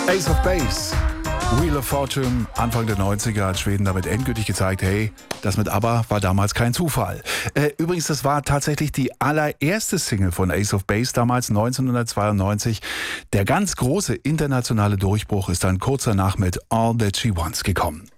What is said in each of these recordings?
Ace of Base, Wheel of Fortune, Anfang der 90er hat Schweden damit endgültig gezeigt, hey, das mit ABBA war damals kein Zufall. Übrigens, das war tatsächlich die allererste Single von Ace of Base, damals 1992. Der ganz große internationale Durchbruch ist dann kurz danach mit All That She Wants gekommen.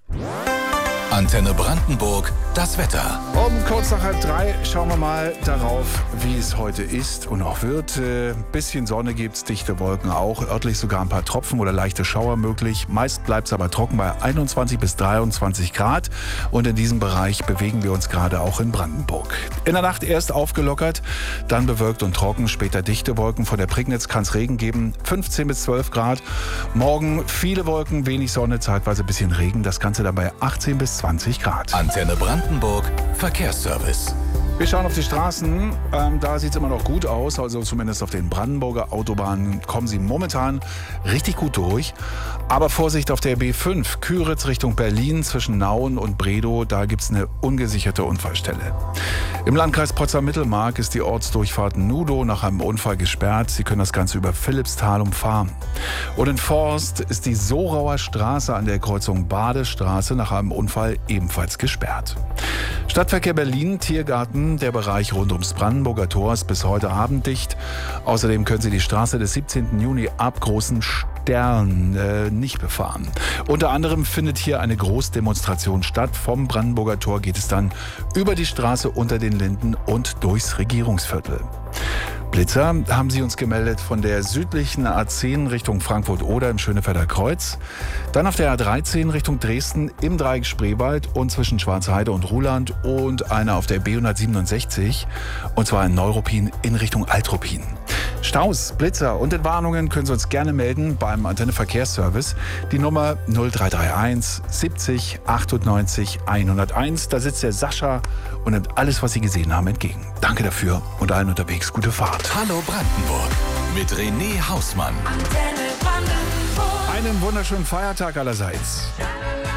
Antenne Brandenburg, das Wetter. Um kurz nach 2:30 schauen wir mal darauf, wie es heute ist und auch wird. Bisschen Sonne gibt's, dichte Wolken auch, örtlich sogar ein paar Tropfen oder leichte Schauer möglich. Meist bleibt es aber trocken bei 21 bis 23 Grad und in diesem Bereich bewegen wir uns gerade auch in Brandenburg. In der Nacht erst aufgelockert, dann bewölkt und trocken, später dichte Wolken. Von der Prignitz kann es Regen geben, 15 bis 12 Grad. Morgen viele Wolken, wenig Sonne, zeitweise ein bisschen Regen. Das Ganze dann bei 18 bis 20 Grad. Antenne Brandenburg, Verkehrsservice. Wir schauen auf die Straßen. Da sieht es immer noch gut aus. Also zumindest auf den Brandenburger Autobahnen kommen sie momentan richtig gut durch. Aber Vorsicht auf der B5, Küritz Richtung Berlin zwischen Nauen und Bredow. Da gibt es eine ungesicherte Unfallstelle. Im Landkreis Potsdam-Mittelmark ist die Ortsdurchfahrt Nudow nach einem Unfall gesperrt. Sie können das Ganze über Philippsthal umfahren. Und in Forst ist die Sorauer Straße an der Kreuzung Badestraße nach einem Unfall ebenfalls gesperrt. Stadtverkehr Berlin, Tiergarten, der Bereich rund ums Brandenburger Tor ist bis heute Abend dicht. Außerdem können Sie die Straße des 17. Juni ab Großen Stern nicht befahren. Unter anderem findet hier eine Großdemonstration statt. Vom Brandenburger Tor geht es dann über die Straße unter den Linden und durchs Regierungsviertel. Blitzer haben sie uns gemeldet von der südlichen A10 Richtung Frankfurt-Oder im Schönefelder Kreuz. Dann auf der A13 Richtung Dresden im Dreieck Spreewald und zwischen Schwarzheide und Ruhland und einer auf der B167 und zwar in Neuruppin in Richtung Altruppin. Staus, Blitzer und Entwarnungen können Sie uns gerne melden beim Antenne Verkehrsservice. Die Nummer 0331 70 98 101. Da sitzt der Sascha und nimmt alles, was Sie gesehen haben, entgegen. Danke dafür und allen unterwegs gute Fahrt. Hallo Brandenburg mit René Hausmann. Antenne Brandenburg. Einen wunderschönen Feiertag allerseits.